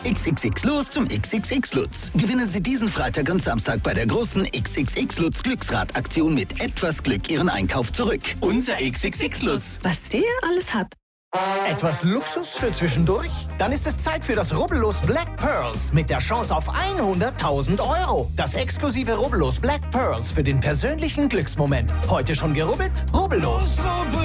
XXX los zum XXX Lutz. Gewinnen Sie diesen Freitag und Samstag bei der großen XXX Lutz Glücksrad-Aktion mit etwas Glück Ihren Einkauf zurück. Unser XXX Lutz. Was der alles hat. Etwas Luxus für zwischendurch? Dann ist es Zeit für das Rubbellos Black Pearls mit der Chance auf 100.000 €. Das exklusive Rubbellos Black Pearls für den persönlichen Glücksmoment. Heute schon gerubbelt? Rubbellos.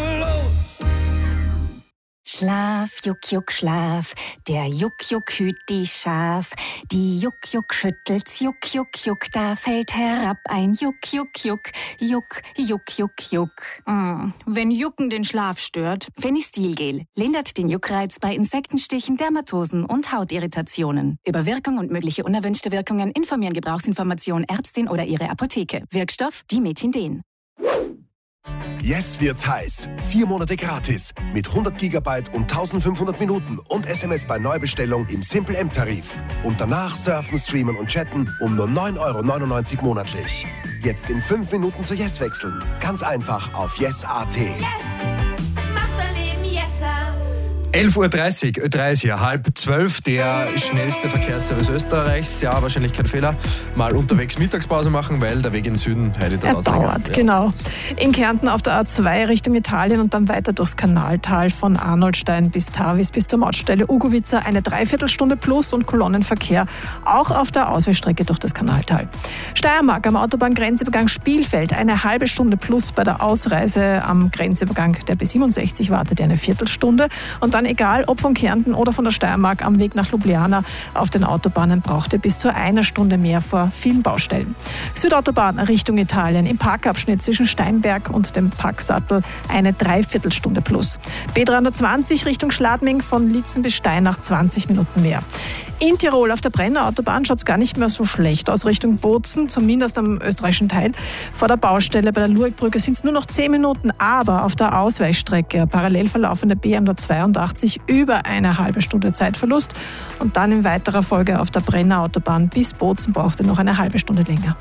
Schlaf, Juck, Juck, Schlaf. Der Juck, Juck hüt die Schaf. Die Juck, Juck schüttelt's, Juck, Juck, Juck. Da fällt herab ein Juck, Juck, Juck. Juck, Juck, Juck, Juck. Wenn Jucken den Schlaf stört. Fenistilgel lindert den Juckreiz bei Insektenstichen, Dermatosen und Hautirritationen. Über Wirkung und mögliche unerwünschte Wirkungen informieren Gebrauchsinformation Ärztin oder Ihre Apotheke. Wirkstoff Dimethinden. Yes wird's heiß. 4 Monate gratis mit 100 GB und 1500 Minuten und SMS bei Neubestellung im Simple M-Tarif. Und danach surfen, streamen und chatten um nur 9,99 € monatlich. Jetzt in 5 Minuten zu Yes wechseln. Ganz einfach auf yes.at. Yes! Macht mein Leben yesser! 11:30 Uhr, Ö3 ist hier, 11:30, der schnellste Verkehrsservice Österreichs. Ja, wahrscheinlich kein Fehler. Mal unterwegs Mittagspause machen, weil der Weg in den Süden heute dauert. Ja. Genau. In Kärnten auf der A2 Richtung Italien und dann weiter durchs Kanaltal von Arnoldstein bis Tavis bis zur Mautstelle Ugovica eine Dreiviertelstunde plus und Kolonnenverkehr auch auf der Ausweichstrecke durch das Kanaltal. Steiermark am Autobahngrenzübergang Spielfeld eine halbe Stunde plus bei der Ausreise am Grenzübergang der B67 wartet eine Viertelstunde und dann egal ob von Kärnten oder von der Steiermark am Weg nach Ljubljana auf den Autobahnen brauchte bis zu einer Stunde mehr vor vielen Baustellen. Südautobahn Richtung Italien im Parkabschnitt zwischen Steinberg und dem Packsattel eine Dreiviertelstunde plus. B320 Richtung Schladming von Litzen bis Steinach 20 Minuten mehr. In Tirol auf der Brenner Autobahn schaut es gar nicht mehr so schlecht aus Richtung Bozen, zumindest am österreichischen Teil. Vor der Baustelle bei der Luegbrücke sind es nur noch 10 Minuten, aber auf der Ausweichstrecke parallel verlaufende B182 über eine halbe Stunde Zeitverlust und dann in weiterer Folge auf der Brenner Autobahn bis Bozen brauchte noch eine halbe Stunde länger.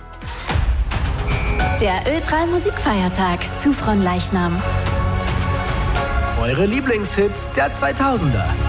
Der Ö3 Musikfeiertag zu Fronleichnam. Eure Lieblingshits der 2000er.